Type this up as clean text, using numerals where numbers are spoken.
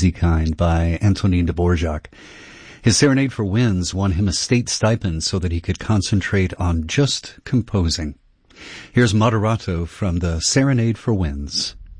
Easy Kind by Antonin Dvorak. His Serenade for Winds won him a state stipend so that he could concentrate on just composing. Here's Moderato from the Serenade for Winds.